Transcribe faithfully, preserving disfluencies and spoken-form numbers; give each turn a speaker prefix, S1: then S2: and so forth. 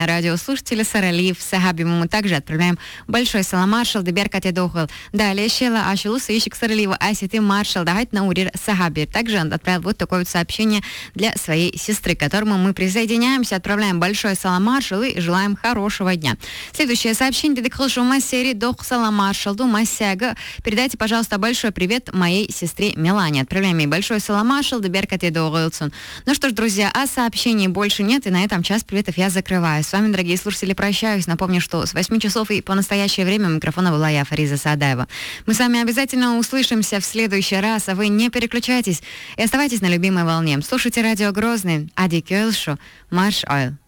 S1: Радиослушатели Саралив, Сахаби, мы также отправляем большой салам маршал Деберка Тедохал. Далее Шела Ашулу Саишик Саралива Асити маршал Дагать Наурир Сахаби. Также он отправил вот такое вот сообщение для своей сестры, к которому мы присоединяемся, отправляем большой салам маршал и желаем хорошего дня. Следующее сообщение Дедекхалшу Массери Дох салам маршал Ду Массяга. Передайте, пожалуйста, большой привет моей сестре Милане. Отправляем ей большой салам маршал Деберка Тедохалцун. Ну что ж, друзья, а сообщений больше нет, и на этом час приветов я закрываю. С вами, дорогие слушатели, прощаюсь. Напомню, что с восьми часов и по настоящее время у микрофона была я, Фариза Саадаева. Мы с вами обязательно услышимся в следующий раз, а вы не переключайтесь и оставайтесь на любимой волне. Слушайте радио Грозный, Ади Кёлшу, Марш Ойл.